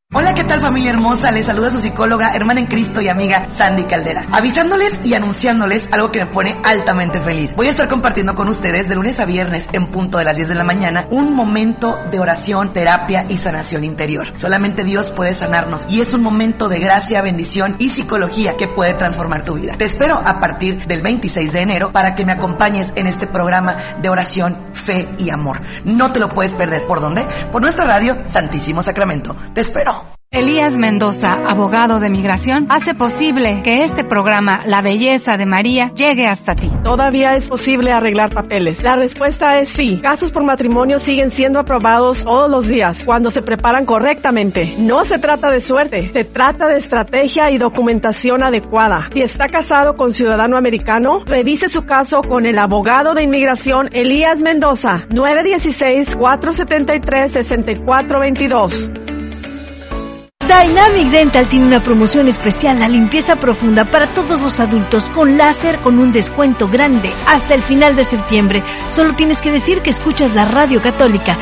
Hola, ¿qué tal, familia hermosa? Les saluda su psicóloga, hermana en Cristo y amiga Sandy Caldera, avisándoles y anunciándoles algo que me pone altamente feliz. Voy a estar compartiendo con ustedes de lunes a viernes en punto de las 10 de la mañana un momento de oración, terapia y sanación interior. Solamente Dios puede sanarnos y es un momento de gracia, bendición y psicología que puede transformar tu vida. Te espero a partir del 26 de enero para que me acompañes en este programa de oración, fe y amor. No te lo puedes perder. ¿Por dónde? Por nuestra radio Santísimo Sacramento. Te espero. Elías Mendoza, abogado de migración, hace posible que este programa, La Belleza de María, llegue hasta ti. ¿Todavía es posible arreglar papeles? La respuesta es sí. Casos por matrimonio siguen siendo aprobados todos los días cuando se preparan correctamente. No se trata de suerte, se trata de estrategia y documentación adecuada. Si está casado con ciudadano americano, revise su caso con el abogado de inmigración Elías Mendoza, 916-473-6422. Dynamic Dental tiene una promoción especial, la limpieza profunda para todos los adultos con láser con un descuento grande hasta el final de septiembre. Solo tienes que decir que escuchas la Radio Católica.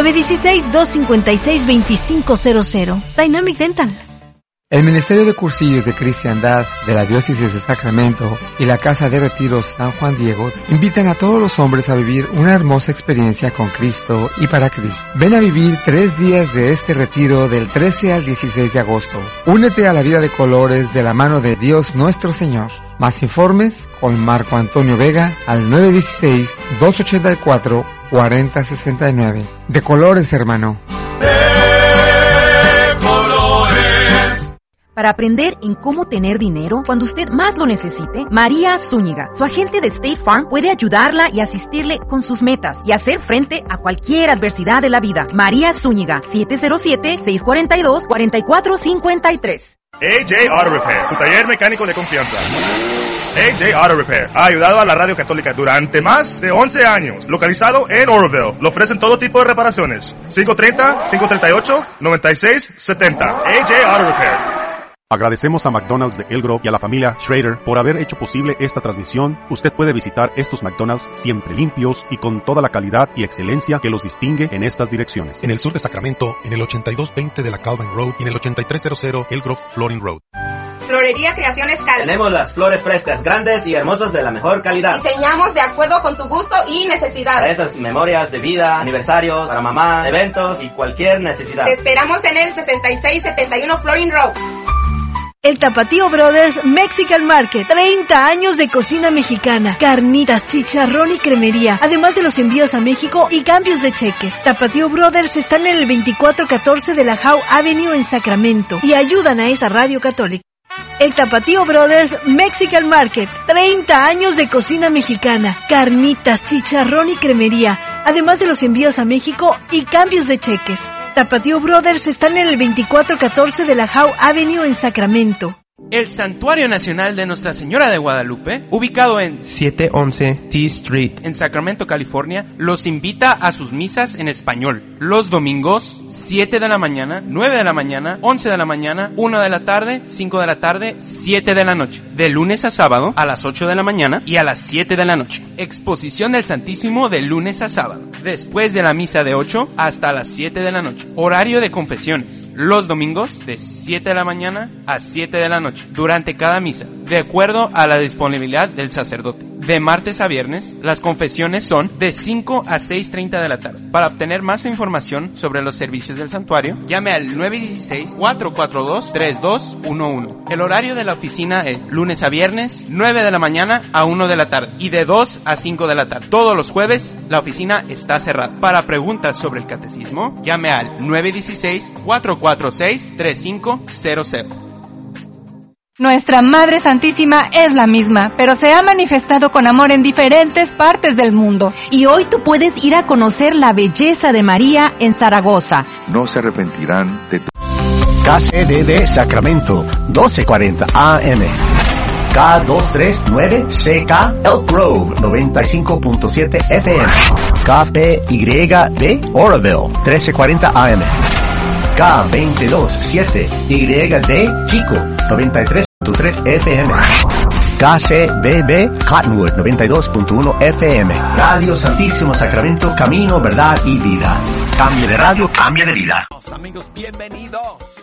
916-256-2500. Dynamic Dental. El Ministerio de Cursillos de Cristiandad de la Diócesis de Sacramento y la Casa de Retiros San Juan Diego invitan a todos los hombres a vivir una hermosa experiencia con Cristo y para Cristo. Ven a vivir 3 días de este retiro del 13 al 16 de agosto. Únete a la vida de colores de la mano de Dios nuestro Señor. Más informes con Marco Antonio Vega al 916-284-4069. De colores, hermano. Para aprender en cómo tener dinero cuando usted más lo necesite, María Zúñiga, su agente de State Farm, puede ayudarla y asistirle con sus metas y hacer frente a cualquier adversidad de la vida. María Zúñiga, 707-642-4453. AJ Auto Repair, tu taller mecánico de confianza. AJ Auto Repair ha ayudado a la Radio Católica durante más de 11 años. Localizado en Oroville, le ofrecen todo tipo de reparaciones. 530-538-9670. AJ Auto Repair. Agradecemos a McDonald's de El Grove y a la familia Schrader por haber hecho posible esta transmisión. Usted puede visitar estos McDonald's siempre limpios y con toda la calidad y excelencia que los distingue en estas direcciones. En el sur de Sacramento, en el 8220 de la Calvin Road y en el 8300 El Grove Flooring Road. Florería Creaciones Cal. Tenemos las flores frescas, grandes y hermosas de la mejor calidad. Diseñamos de acuerdo con tu gusto y necesidad. Para esas memorias de vida, aniversarios, para mamá, eventos y cualquier necesidad. Te esperamos en el 6671 Flooring Road. El Tapatío Brothers Mexican Market, 30 años de cocina mexicana, carnitas, chicharrón y cremería, además de los envíos a México y cambios de cheques. Tapatío Brothers están en el 2414 de la Howe Avenue en Sacramento y ayudan a esa radio católica. El Tapatío Brothers Mexican Market, 30 años de cocina mexicana, carnitas, chicharrón y cremería, además de los envíos a México y cambios de cheques. Tapatío Brothers están en el 2414 de la Howe Avenue en Sacramento. El Santuario Nacional de Nuestra Señora de Guadalupe, ubicado en 711 T Street, en Sacramento, California, los invita a sus misas en español. Los domingos, 7 de la mañana, 9 de la mañana, 11 de la mañana, 1 de la tarde, 5 de la tarde, 7 de la noche. De lunes a sábado, a las 8 de la mañana y a las 7 de la noche. Exposición del Santísimo de lunes a sábado. Después de la misa de 8 hasta las 7 de la noche. Horario de confesiones. Los domingos, de 7 de la mañana a 7 de la noche. Durante cada misa, de acuerdo a la disponibilidad del sacerdote. De martes a viernes, las confesiones son de 5 a 6:30 de la tarde. Para obtener más información sobre los servicios del santuario, llame al 916-442-3211. El horario de la oficina es lunes a viernes, 9 de la mañana a 1 de la tarde y de 2 a 5 de la tarde. Todos los jueves, la oficina está cerrada. Para preguntas sobre el catecismo, llame al 916-446-3500. Nuestra Madre Santísima es la misma, pero se ha manifestado con amor en diferentes partes del mundo. Y hoy tú puedes ir a conocer la belleza de María en Zaragoza. No se arrepentirán de tu... KCDD Sacramento, 1240 AM. K239CK Elk Grove, 95.7 FM. KPYD Oroville, 1340 AM. K227YD Chico, 93.3 FM. KCBB Cottonwood, 92.1 FM. Radio Santísimo Sacramento, camino, verdad y vida. Cambia de radio, cambia de vida. Amigos, bienvenidos.